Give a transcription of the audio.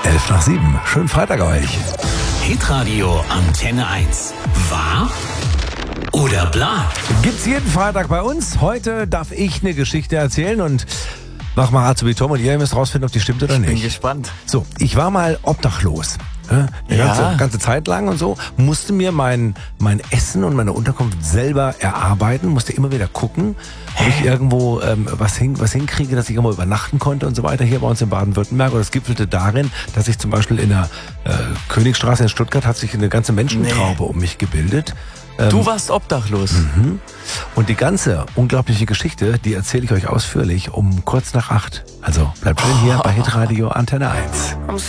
7:11. Schönen Freitag euch. Hitradio Antenne 1. Wahr oder bla? Gibt's jeden Freitag bei uns. Heute darf ich eine Geschichte erzählen und mach mal hart so wie Tom und ihr müsst rausfinden, ob die stimmt oder nicht. Bin gespannt. So, ich war mal obdachlos. Eine ganze Zeit lang und so. Musste mir mein Essen und meine Unterkunft selber erarbeiten. Musste immer wieder gucken, ob ich irgendwo was hinkriege, dass ich irgendwo übernachten konnte und so weiter. Hier bei uns in Baden-Württemberg. Und das gipfelte darin, dass ich zum Beispiel in der Königstraße in Stuttgart hat sich eine ganze Menschentraube um mich gebildet. Du warst obdachlos. Und die ganze unglaubliche Geschichte, die erzähle ich euch ausführlich um kurz nach 8. Also bleibt schön hier bei Hitradio Antenne 1.